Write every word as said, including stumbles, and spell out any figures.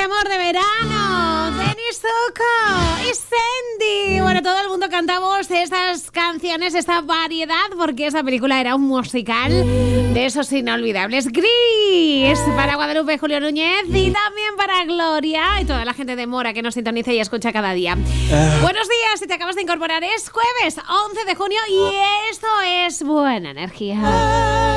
amor de verano, Denis Zuko y Sandy. Bueno, todo el mundo cantamos estas canciones, esta variedad, porque esa película era un musical de esos inolvidables. Gris, para Guadalupe, Julio Núñez y también para Gloria y toda la gente de Mora que nos sintoniza y escucha cada día. Uh. Buenos días, si te acabas de incorporar, es jueves once de junio y esto es Buena Energía.